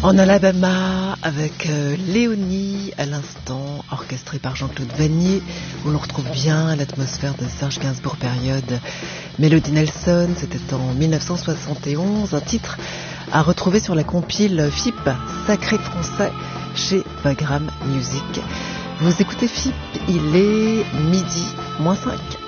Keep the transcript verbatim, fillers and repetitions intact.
En Alabama, avec euh, Léonie, à l'instant, orchestré par Jean-Claude Vannier, où l'on retrouve bien l'atmosphère de Serge Gainsbourg période Melody Nelson. C'était en mille neuf cent soixante et onze, un titre à retrouver sur la compile F I P, Sacré Français, chez Wagram Music. Vous écoutez F I P, il est midi moins cinq.